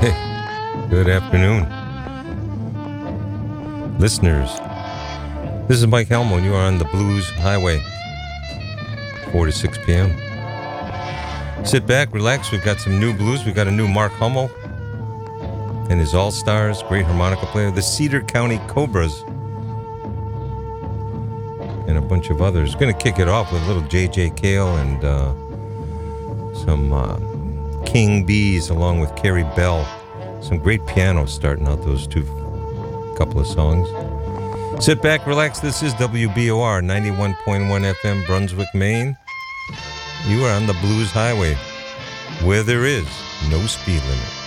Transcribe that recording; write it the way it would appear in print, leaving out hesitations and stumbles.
Hey, good afternoon, listeners. This is Mike Helmo, and you are on the Blues Highway, 4 to 6 p.m. Sit back, relax. We've got some new blues. We've got a new Mark Hummel and his All-Stars, great harmonica player, the Cedar County Cobras, and a bunch of others. Going to kick it off with a little J.J. Cale and some King Bees along with Carrie Bell. Some great piano starting out those couple of songs. Sit back, relax. This is WBOR 91.1 FM, Brunswick, Maine. You are on the Blues Highway, where there is no speed limit.